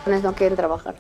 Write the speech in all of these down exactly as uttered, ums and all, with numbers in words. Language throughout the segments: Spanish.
no quieren trabajar.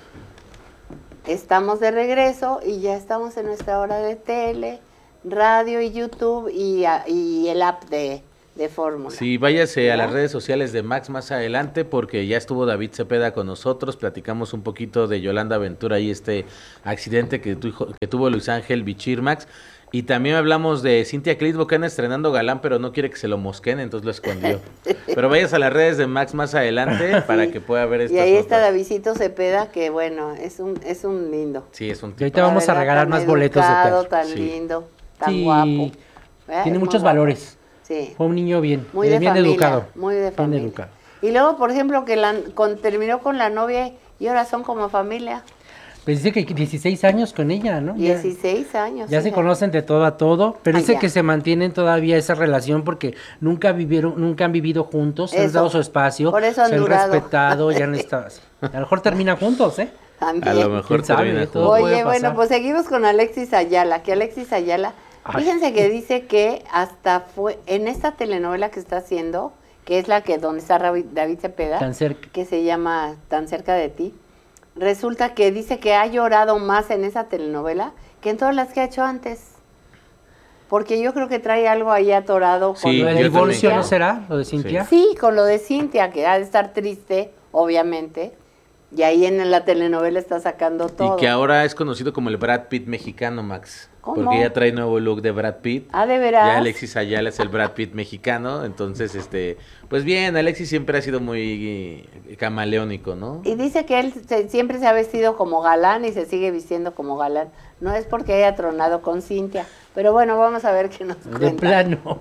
Estamos de regreso y ya estamos en nuestra hora de tele, radio y YouTube y, y el app de, de Fórmula. Sí, váyase ¿verdad? A las redes sociales de Max más adelante porque ya estuvo David Cepeda con nosotros, platicamos un poquito de Yolanda Ventura y este accidente que, tu, que tuvo Luis Ángel Bichir Max. Y también hablamos de Cintia Clitbo, que anda estrenando galán, pero no quiere que se lo mosquen, entonces lo escondió. Pero vayas a las redes de Max más adelante para sí. que pueda ver estas Y ahí notas. está Davidcito Cepeda, que bueno, es un es un lindo. Sí, es un tipo. Y ahorita vamos a regalar más boletos de teatro. Tan sí. lindo, tan sí. guapo. ¿Verdad? Tiene muchos valores. Sí. Fue un niño bien, muy de bien familia, educado. Muy de familia. Bien educado. Y luego, por ejemplo, que la, con, terminó con la novia y ahora son como familia. Pues dice que dieciséis años con ella, ¿no? dieciséis años. Ya se conocen de todo a todo, pero Ay, dice ya. que se mantienen todavía esa relación porque nunca vivieron, nunca han vivido juntos, se han dado su espacio, Por eso han se han durado. respetado, ya han estado así. A lo mejor terminan juntos, ¿eh? También. A lo mejor terminan juntos. Oye, bueno, pues seguimos con Alexis Ayala, que Alexis Ayala, Ay. fíjense que dice que hasta fue, en esta telenovela que está haciendo, que es la que donde está David Cepeda, Tan cerca. que se llama Tan cerca de ti, resulta que dice que ha llorado más en esa telenovela que en todas las que ha hecho antes. Porque yo creo que trae algo ahí atorado. Sí, con lo del divorcio, ¿no será? ¿Lo de Cintia? Sí. sí, con lo de Cintia, que ha de estar triste, obviamente. Y ahí en la telenovela está sacando todo. Y que ahora es conocido como el Brad Pitt mexicano, Max. ¿Cómo? Porque ya trae nuevo look de Brad Pitt. Ah, ¿de veras? Ya Alexis Ayala es el Brad Pitt mexicano. Entonces, este, pues bien, Alexis siempre ha sido muy camaleónico, ¿no? Y dice que él se, siempre se ha vestido como galán y se sigue vistiendo como galán. No es porque haya tronado con Cintia. Pero bueno, vamos a ver qué nos cuenta. De plano.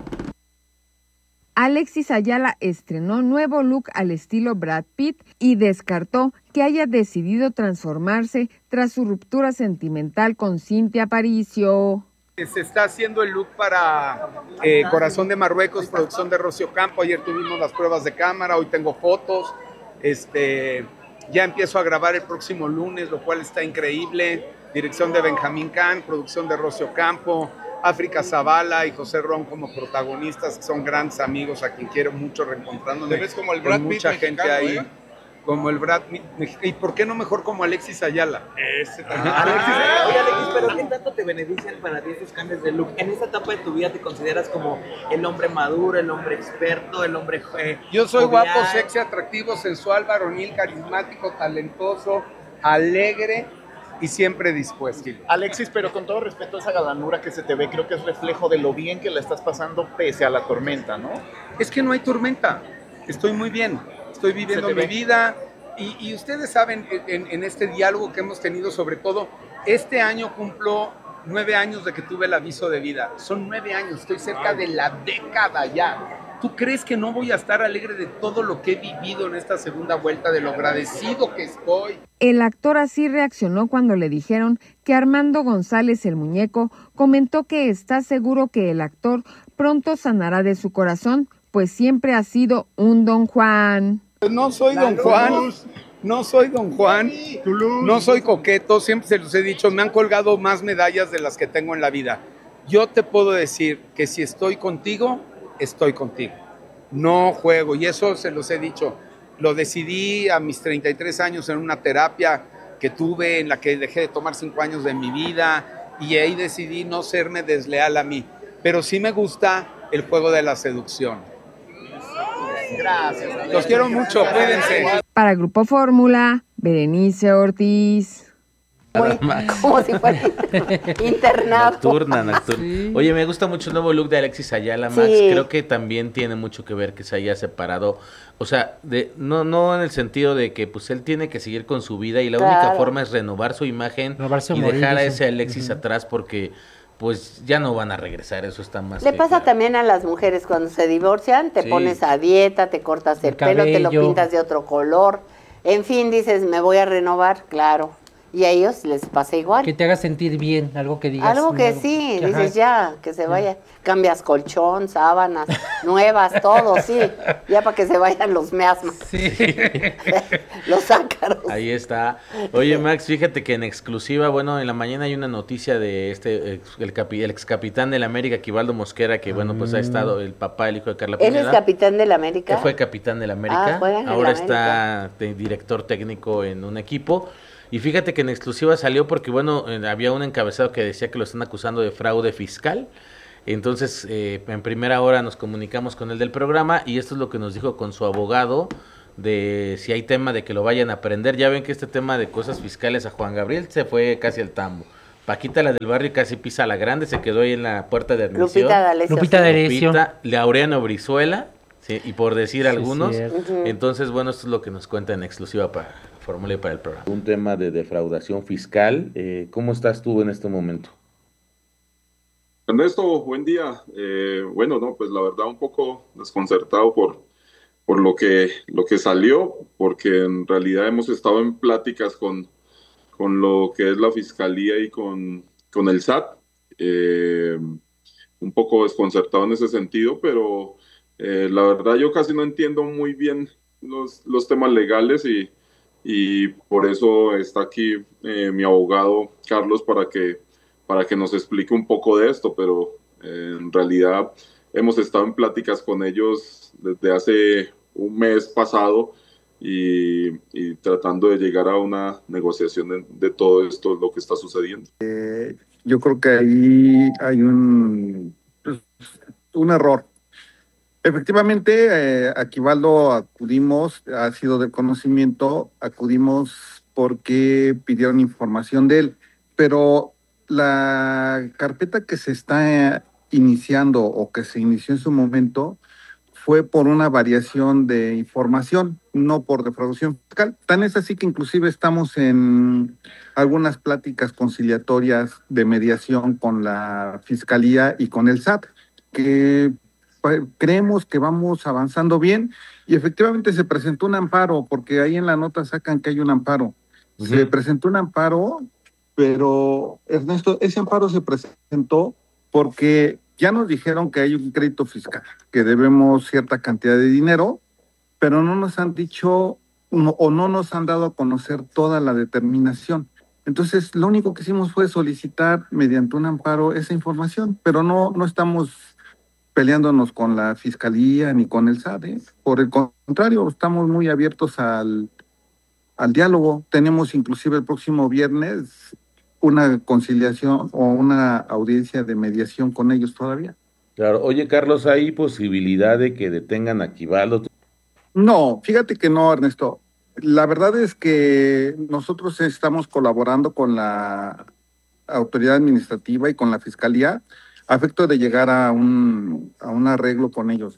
Alexis Ayala estrenó nuevo look al estilo Brad Pitt y descartó que haya decidido transformarse tras su ruptura sentimental con Cintia Aparicio. Se está haciendo el look para eh, Corazón de Marruecos, producción de Rocío Campo. Ayer tuvimos las pruebas de cámara, hoy tengo fotos. Este, ya empiezo a grabar el próximo lunes, lo cual está increíble. Dirección de Benjamín Can, producción de Rocío Campo. África Zavala y José Ron como protagonistas, que son grandes amigos a quien quiero mucho, reencontrándome. ¿Te ves como el Brad con Pitt mucha gente ahí. ¿eh? Como el Brad Pitt. ¿Y por qué no mejor como Alexis Ayala? Ese también. Ah, Alexis, oye Alexis, pero ¿qué tanto te benefician para ti estos cambios de look? En esta etapa de tu vida te consideras como el hombre maduro, el hombre experto, el hombre eh, Yo soy jovial. guapo, sexy, atractivo, sensual, varonil, carismático, talentoso, alegre y siempre dispuesto. Alexis, pero con todo respeto a esa galanura que se te ve, creo que es reflejo de lo bien que la estás pasando pese a la tormenta, ¿no? Es que no hay tormenta, estoy muy bien, estoy viviendo mi ve. vida y, y ustedes saben en, en este diálogo que hemos tenido, sobre todo, este año cumplo nueve años de que tuve el aviso de vida, son nueve años, estoy cerca de la década ya. ¿Tú crees que no voy a estar alegre de todo lo que he vivido en esta segunda vuelta, de lo agradecido que estoy? El actor así reaccionó cuando le dijeron que Armando González, el muñeco, comentó que está seguro que el actor pronto sanará de su corazón, pues siempre ha sido un Don Juan. No soy Don Juan, no soy Don Juan, no soy coqueto, siempre se los he dicho, me han colgado más medallas de las que tengo en la vida. Yo te puedo decir que si estoy contigo, estoy contigo, no juego, y eso se los he dicho, lo decidí a mis treinta y tres años en una terapia que tuve, en la que dejé de tomar cinco años de mi vida, y ahí decidí no serme desleal a mí, pero sí me gusta el juego de la seducción. Gracias. Los quiero mucho, cuídense. Para Grupo Fórmula, Berenice Ortiz. Muy, como si fuera internado. Nocturna, nocturna. Sí. Oye, me gusta mucho el nuevo look de Alexis Ayala, Max. Sí. Creo que también tiene mucho que ver que se haya separado. O sea, de, no, no en el sentido de que pues él tiene que seguir con su vida y la claro. única forma es renovar su imagen Renovarse y morir, dejar a sí. ese Alexis uh-huh. atrás porque pues ya no van a regresar, eso está más. Le que pasa claro. también a las mujeres cuando se divorcian, te sí. pones a dieta, te cortas el, el pelo, te lo pintas de otro color. En fin, dices, me voy a renovar, claro. Y a ellos les pasa igual. Que te haga sentir bien, algo que digas. Algo que nuevo. sí, Ajá. dices ya, que se vaya. Cambias colchón, sábanas, nuevas, todo, sí. Ya para que se vayan los miasmas. Sí. Los ácaros. Ahí está. Oye, Max, fíjate que en exclusiva, bueno, en la mañana hay una noticia de este, ex- el, capi- el ex capitán del América, Quivaldo Mosquera, que bueno, pues ha estado el papá, el hijo de Carla Él Pineda. es capitán del América. Que fue capitán del América. Ah, juega en el Ahora América. está de director técnico en un equipo. Y fíjate que en exclusiva salió porque, bueno, eh, había un encabezado que decía que lo están acusando de fraude fiscal. Entonces, eh, en primera hora nos comunicamos con él del programa y esto es lo que nos dijo con su abogado de si hay tema de que lo vayan a prender. Ya ven que este tema de cosas fiscales a Juan Gabriel se fue casi al tambo. Paquita, la del barrio, casi pisa la grande, se quedó ahí en la puerta de admisión. Lupita D'Alessio. Lupita sí. D'Alessio. Lupita, Laureano Brizuela, sí, y por decir Sí, algunos. cierto. Ujú. Entonces, bueno, esto es lo que nos cuenta en exclusiva para Fórmula y para el programa. Un tema de defraudación fiscal. Eh, ¿Cómo estás tú en este momento? Ernesto, buen día. Eh, bueno, no, pues la verdad un poco desconcertado por, por lo que, lo que salió, porque en realidad hemos estado en pláticas con, con lo que es la Fiscalía y con, con el S A T. Eh, un poco desconcertado en ese sentido, pero eh, la verdad yo casi no entiendo muy bien los, los temas legales y, y por eso está aquí eh, mi abogado Carlos para que, para que nos explique un poco de esto, pero eh, en realidad hemos estado en pláticas con ellos desde hace un mes pasado y, y tratando de llegar a una negociación de, de todo esto, lo que está sucediendo. Yo creo que ahí hay un, pues, un error. Efectivamente, eh, a Quivaldo acudimos, ha sido de conocimiento, acudimos porque pidieron información de él, pero la carpeta que se está iniciando o que se inició en su momento fue por una variación de información, no por defraudación fiscal. Tan es así que inclusive estamos en algunas pláticas conciliatorias de mediación con la Fiscalía y con el S A T, que pues, creemos que vamos avanzando bien y efectivamente se presentó un amparo, porque ahí en la nota sacan que hay un amparo. Uh-huh. Se presentó un amparo, pero Ernesto, ese amparo se presentó porque ya nos dijeron que hay un crédito fiscal, que debemos cierta cantidad de dinero, pero no nos han dicho no, o no nos han dado a conocer toda la determinación. Entonces, lo único que hicimos fue solicitar mediante un amparo esa información, pero no, no estamos peleándonos con la Fiscalía ni con el S A T, ¿eh? Por el contrario, estamos muy abiertos al, al diálogo. Tenemos inclusive el próximo viernes una conciliación o una audiencia de mediación con ellos todavía. Claro. Oye, Carlos, ¿hay posibilidad de que detengan a Quivaldo? No, fíjate que no, Ernesto. La verdad es que nosotros estamos colaborando con la autoridad administrativa y con la Fiscalía a efecto de llegar a un, a un arreglo con ellos.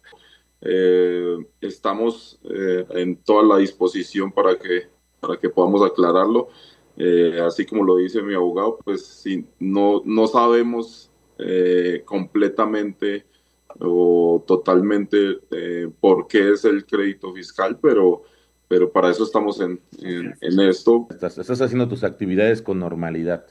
Eh, estamos eh, en toda la disposición para que, para que podamos aclararlo. Eh, así como lo dice mi abogado, pues sí, no, no sabemos eh, completamente o totalmente eh, por qué es el crédito fiscal, pero, pero para eso estamos en, en, en esto. Estás, estás haciendo tus actividades con normalidad.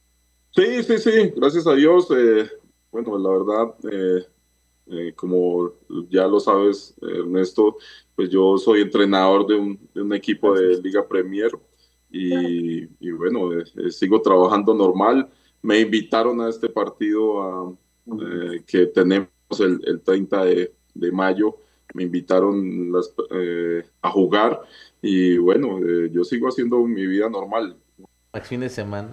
Sí, sí, sí, gracias a Dios. Eh, bueno, la verdad, eh, eh, como ya lo sabes, Ernesto, pues yo soy entrenador de un, de un equipo de Liga Premier. Y, y bueno, eh, sigo trabajando normal. Me invitaron a este partido a, eh, que tenemos el, el treinta de mayo. Me invitaron las, eh, a jugar y bueno, eh, yo sigo haciendo mi vida normal. Max, fin de semana.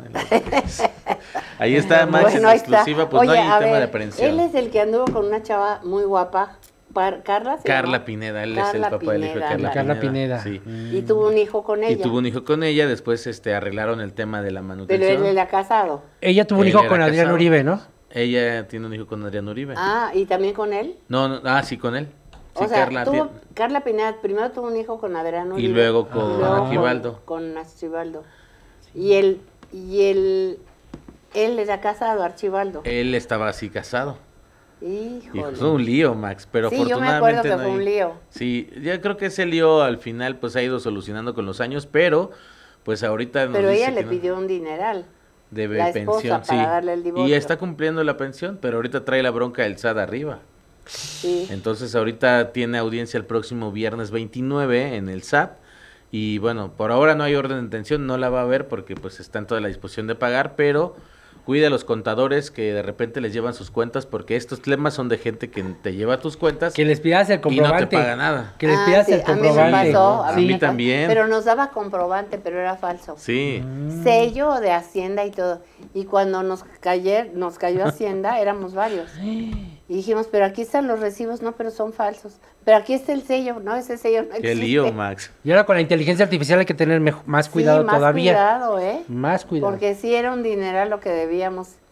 Ahí está Max, bueno, en exclusiva, está. Pues Oye, no hay tema ver, de aprehensión. Él es el que anduvo con una chava muy guapa. Carla, Carla Pineda, él Carla es el papá Pineda, del hijo de Carla, Carla Pineda. Sí. Y tuvo un hijo con ella. Y tuvo un hijo con ella, después este arreglaron el tema de la manutención. Pero él era casado. Ella tuvo un Él hijo era con Adrián casado. Uribe, ¿no? Ella tiene un hijo con Adrián Uribe. Ah, ¿y también con él? No, no, ah, sí, con él. Sí, o sea, Carla, tuvo, tiene... Carla Pineda primero tuvo un hijo con Adrián Uribe. Y luego con y luego Aquivaldo. Con, con Archibaldo. Y él, y él, él era casado, Archibaldo. Él estaba así casado. Híjole. Y fue un lío, Max, pero sí, afortunadamente yo me acuerdo que no fue hay... un lío. Sí, yo creo que ese lío al final pues ha ido solucionando con los años, pero pues ahorita nos Pero dice ella le que no. pidió un dineral. Debe la esposa pensión, para sí. darle el divorcio. Y está cumpliendo la pensión, pero ahorita trae la bronca del S A T arriba. Sí. Entonces ahorita tiene audiencia el próximo viernes veintinueve en el S A T. Y bueno, por ahora no hay orden de intención, no la va a ver porque pues está en toda la disposición de pagar, pero cuida a los contadores que de repente les llevan sus cuentas, porque estos temas son de gente que te lleva tus cuentas Que les pidas el y no comprobante. te paga nada. Que les Ah, pidas sí, el a mí me comprobante. pasó, A mí mí me pasó. también. Pero nos daba comprobante, pero era falso. Sí. Sello de Hacienda y todo. Y cuando nos cayó, nos cayó Hacienda, éramos varios. Y dijimos, pero aquí están los recibos, no, pero son falsos. Pero aquí está el sello, no, ese sello no Qué existe. lío, Max. Y ahora con la inteligencia artificial hay que tener mejo- más cuidado sí, más todavía. cuidado, ¿eh? Más cuidado. Porque sí era un dineral lo que debíamos.